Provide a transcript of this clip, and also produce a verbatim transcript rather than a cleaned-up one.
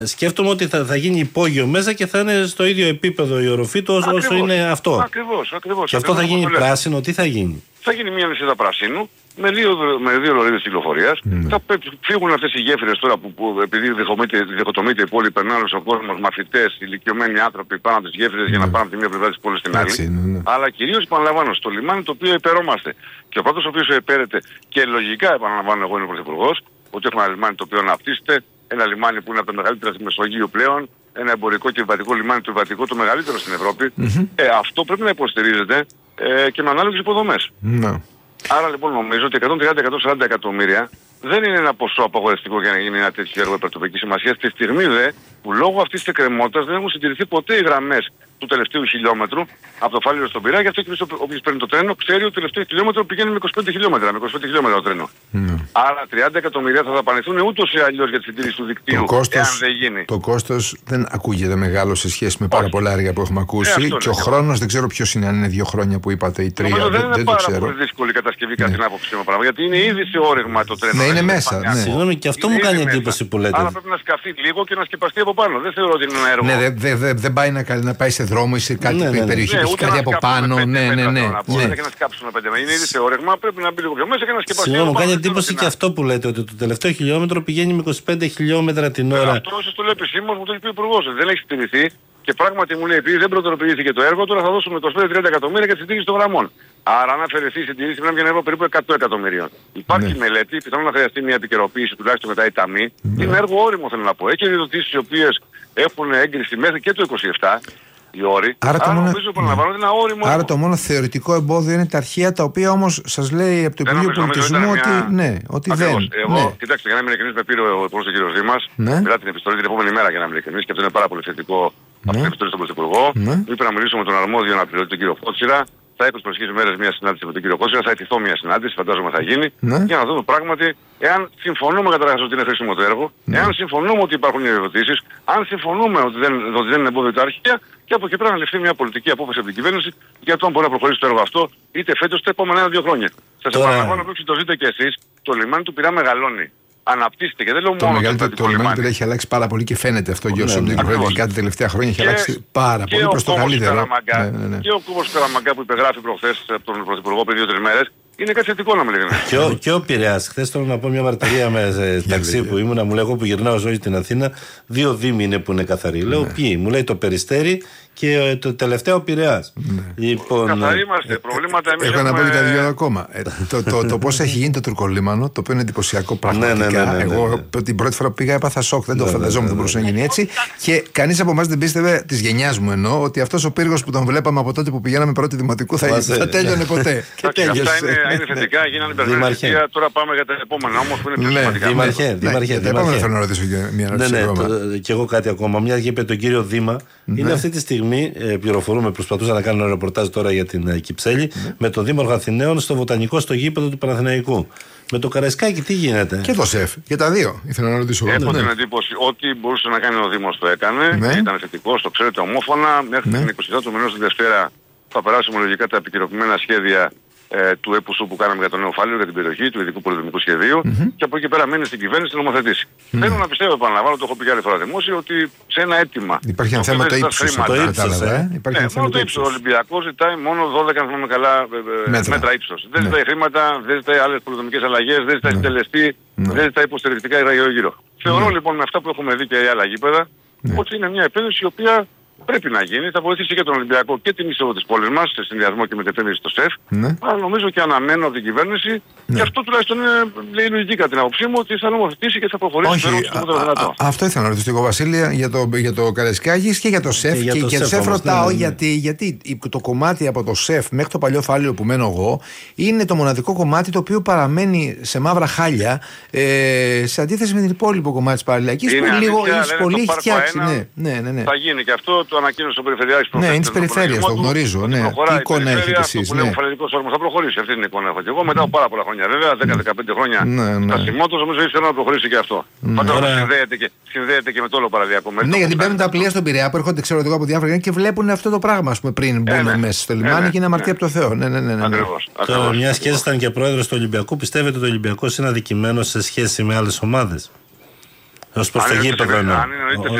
Σκέφτομαι ότι θα, θα γίνει υπόγειο μέσα και θα είναι στο ίδιο επίπεδο η οροφή του όσο, όσο είναι αυτό. Ακριβώς, ακριβώς. Και αυτό θα γίνει πράσινο, τι θα γίνει? Θα γίνει μια νησίδα πράσινου με δύο, με δύο λωρίδες κυκλοφορίας. Mm. Θα φύγουν αυτές οι γέφυρες τώρα που, που επειδή διχοτομείται η πόλη, περνάνε στον κόσμο μαθητές, ηλικιωμένοι άνθρωποι πάνω από τις γέφυρες mm. για να πάνε από τη μία πλευρά της πόλης στην άλλη. Mm. Αλλά κυρίως επαναλαμβάνω στο λιμάνι το οποίο υπερώμαστε. Και ο πρώτος ο οποίος υπέρεται και λογικά επαναλαμβάνω εγώ είναι ο Πρωθυπουργός, ότι έχουμε ένα λιμάνι το οποίο αναπτύσσεται, ένα λιμάνι που είναι από τα μεγαλύτερα στη Μεσογείο πλέον, ένα εμπορικό και βατικό λιμάνι, το βατικό το μεγαλύτερο στην Ευρώπη. Mm-hmm. Ε, αυτό πρέπει να υποστηρίζεται ε, και με ανάλογες υποδομές. Mm-hmm. Άρα λοιπόν νομίζω ότι εκατόν τριάντα με εκατόν σαράντα εκατομμύρια δεν είναι ένα ποσό απαγορευτικό για να γίνει ένα τέτοιο έργο υπερτοπικής σημασίας. Τη στιγμή δε που λόγω αυτής της εκκρεμότητας δεν έχουν συντηρηθεί ποτέ οι γραμμές του τελευταίου χιλιόμετρου από το Φάληρο στον Πειραιά. Γι' αυτό και όποιος παίρνει το τρένο ξέρει ότι το τελευταίο χιλιόμετρο πηγαίνει με είκοσι πέντε χιλιόμετρα, με είκοσι πέντε χιλιόμετρα το τρένο. Mm. Άρα τριάντα εκατομμύρια θα δαπανηθούν ούτως ή αλλιώς για τη συντήρηση του δικτύου. Το κόστος, εάν δεν γίνει. Το κόστος δεν ακούγεται μεγάλο σε σχέση με πάρα πολλά έργα που έχουμε ακούσει. Ε, και ο χρόνος δεν ξέρω ποιος είναι, αν είναι δύο χρόνια που είπατε ή τρία. Νομίζω δεν, δεν είναι πάρα ξέρω. πολύ δύσκολη η κατασκευή κατά την άποψη μου πράγμα. Γιατί είναι ήδη σε όρεγμα το τρένο. Ναι, είναι μέσα. Ναι. Συγγνώμη, και αυτό μου κάνει εντύπωση που λέτε. Άρα πρέπει να σκαφτεί λίγο και να σκεπαστεί από πάνω. Δεν θεωρώ ότι είναι ένα έργο. Ναι, δεν δε, δε, δε πάει να, να πάει σε δρόμο ή σε κάτι ναι, ναι, περιοχή ναι, που έχει κάτι από πάνω. Ναι, ναι, ναι. ναι. Και να σκάψουν πέντε μέτρα. Είναι ήδη σε όρεγμα, πρέπει να μπει λίγο πιο μέσα και να σκεπαστεί. Συγγνώμη, μου κάνει εντύπωση και αυτό που λέτε, ότι το τελευταίο χιλιόμετρο πηγαίνει με είκοσι πέντε χιλιόμετρα την ώρα. Αυτό όσο το λέει επισήμως μου το έχει πει ο Υπουργός. Δεν έχει στηριχθεί και πράγματι μου λέει επειδή δεν πρωτοποιήθηκε το έργο, τώρα θα δώσουμε είκοσι πέντε με τριάντα εκατομμύρια για τη συντήρηση των γραμμών. Άρα αν αφαιρεθεί η συντήρηση πρέπει να βγαίνει έργο περίπου εκατό εκατομμυρίων. Υπάρχει ναι. μελέτη, πιθανόν να χρειαστεί μια επικαιροποίηση τουλάχιστον μετά η ταμή. Ναι. Είναι έργο όριμο θέλω να πω. Έχει επιδοτήσεις οι οποίες έχουν έγκριση μέχρι και το είκοσι επτά. Οι όροι. Άρα, Άρα μόνο... νομίζω ναι. ένα όριμο. Άρα το μόνο θεωρητικό εμπόδιο είναι τα αρχεία τα οποία όμως σας λέει από το Υπουργείο Πολιτισμού ότι, μια... ναι, ότι δεν. Εγώ, ναι. Κοιτάξτε, για να είμαι ειλικρινής, με πήρε ο Υπουργός ο κ. Δήμας ναι. μετά την επιστολή την επόμενη μέρα για να είμαι ειλικρινής και αυτό είναι πάρα πολύ θετικό ναι. από την επιστολή στον Πρωθυπουργό. Ναι. Είπε να μιλήσω με τον αρμόδιο αναπληρωτή τον κύριο Φώτσιρα. Θα έχω τις προσεχείς μέρες μια συνάντηση με τον κύριο Κότσιρα, θα ετηθώ μια συνάντηση, φαντάζομαι θα γίνει, ναι. για να δούμε πράγματι εάν συμφωνούμε καταρχάς ότι είναι χρήσιμο το έργο, ναι. εάν συμφωνούμε ότι υπάρχουν επιδοτήσεις, αν συμφωνούμε ότι δεν, ότι δεν είναι εμπόδιο τα αρχεία και από εκεί πέρα να ληφθεί μια πολιτική απόφαση από την κυβέρνηση για το αν μπορεί να προχωρήσει το έργο αυτό είτε φέτος είτε επόμενα ένα-δύο χρόνια. Σας επαναλαμβάνω που το ζείτε και εσείς, το λιμάνι του Πειραιά μεγαλώνει. Αναπτύσσεται και δεν λέω το μόνο μεγαλύτερο το λιμάνι του έχει αλλάξει πάρα πολύ και φαίνεται αυτό για όσο ειδικά τα τελευταία χρόνια έχει αλλάξει πάρα πολύ προς το καλύτερο. Ναι, ναι, ναι. Και ο κούμπος Καραμαγκά που υπεγράφει προχθές από τον Πρωθυπουργό πριν δύο-τρεις μέρες είναι κάτι θετικό να μιλάμε. Και ο, και ο Πειραιάς. Χθες θέλω να πω μια μαρτυρία με ταξί που ήμουν. Μου λέει εγώ που γυρνάω ζωή στην Αθήνα, δύο δήμοι είναι που είναι καθαροί. Λέω ποιοι, μου λέει το Περιστέρι και το τελευταίο Πειραιάς. Λοιπόν, καθαροί είμαστε, προβλήματα εμείς. Έχω να πω και τα δύο ακόμα. Το πώς έχει γίνει το τουρκολίμανο, το οποίο είναι εντυπωσιακό πραγματικά. Εγώ την πρώτη φορά που πήγα έπαθα σοκ, δεν το φανταζόμουν ότι μπορούσε να γίνει έτσι. Και κανείς από εμάς δεν πίστευε, της γενιάς μου εννοώ, ότι αυτός ο πύργος που τον βλέπαμε από τότε που πηγαίναμε πρώτη δημοτικού θα τέλειωνε ποτέ. Και τέλειωσε. Είναι θετικά, γίνανε υπερβολικά. Τώρα πάμε για τα επόμενα όμως που είναι πιο σημαντικά. Δήμαρχε, Δήμαρχε. Τα επόμενα θέλω να ρωτήσω μια ερώτηση. Ναι, ναι, και εγώ κάτι ακόμα. Μια και είπε τον κύριο Δήμα, είναι αυτή τη στιγμή, πληροφορούμε, προσπαθούσα να κάνω ένα ρεπορτάζ τώρα για την Κυψέλη, με τον Δήμαρχο Αθηναίων στο βοτανικό στο γήπεδο του Παναθηναϊκού. Με το Καραϊσκάκι τι γίνεται? Και το ΣΕΦ, για τα δύο. Ήθελα να ρωτήσω. Έχω την εντύπωση ότι μπορούσε να κάνει ο Δήμος το έκανε. Ναι. Ήταν θετικός, το ξέρετε ομόφωνα. Μέχρι ναι. την εικοστή του μηνός τη Δευτέρα θα περάσουμε λογικά τα επικαιροποιημένα σχέδια ε, του έπουσου που κάναμε για το νέο Φάληρο, για την περιοχή του ειδικού πολεμικού σχεδίου. Mm-hmm. Και από εκεί πέρα μένει στην κυβέρνηση να νομοθετήσει. Mm-hmm. Θέλω να πιστεύω, επαναλαμβάνω, το έχω πει και άλλη φορά δημόσιο, ότι σε ένα αίτημα. Υπάρχει ένα θέμα το ύψος. Το ύψος, ε. Υπάρχει ναι, μόνο το ύψος. Ο Ολυμπιακός ζητάει μόνο δώδεκα, αν θυμάμαι καλά, μέτρα, μέτρα ύψος. Δεν ζητάει χρήματα, δεν ζητάει άλλες πολυδομικές αλλαγές, δεν ζητάει συντελεστή, δεν ζητάει υποστηρικτικά γύρω-γύρω. Θεωρώ λοιπόν με αυτά που έχουμε δει και οι άλλα γήπεδα ότι είναι μια επένδυση η οποία πρέπει να γίνει, θα βοηθήσει και τον Ολυμπιακό και την είσοδο της πόλης μας σε συνδυασμό και με την επένδυση στο ΣΕΦ. Ναι. Αλλά νομίζω και αναμένω από την κυβέρνηση ναι. και αυτό τουλάχιστον είναι, λέει λογική κατά την άποψή μου ότι θα νομοθετήσει και θα προχωρήσει. Όχι, στο α, α, δυνατό. Α, αυτό ήθελα να ρωτήσω εγώ Βασίλεια για το, για το Καραϊσκάκη και για το ΣΕΦ. Και, και για το, το ΣΕΦ ρωτάω ναι, ναι. γιατί, γιατί το κομμάτι από το ΣΕΦ μέχρι το παλιό Φάληρο που μένω εγώ είναι το μοναδικό κομμάτι το οποίο παραμένει σε μαύρα χάλια ε, σε αντίθεση με την υπόλοιπο κομμάτι της Παραλιακής που λίγο πολύ έχει φτιάξει. Θα γίνει και αυτό. Το ανακοίνωσε ο Περιφερειάρχης προχθές. Ναι, είναι της περιφέρειας, το γνωρίζω. Ναι. Τι εικόνα έχετε εσείς? Που λέει ο φαλετικός όρμος θα προχωρήσει. Αυτή την εικόνα έχω και εγώ. Μετά από πάρα πολλά χρόνια βέβαια, δέκα με δεκαπέντε χρόνια στασιμότητας, νομίζω ήθελα να προχωρήσει και αυτό. Φαντάζομαι συνδέεται και με το όλο παραλιακό μέτρο. Ναι, γιατί παίρνουν τα πλοία στον Πειραιά που έρχονται, ξέρω εγώ, από διάφορα και βλέπουν αυτό το πράγμα πριν μπουν μέσα στο λιμάνι και είναι αμαρτία από το Θεό. Ναι, ναι, ναι. Ακριβώς. Μια και ήσασταν και πρόεδρος του Ολυμπιακού, πιστεύετε ότι ο Ολυμπιακός είναι αδικημένος σε σχέση με άλλες ομάδες? Ως προς το γήπεδο εννοώ.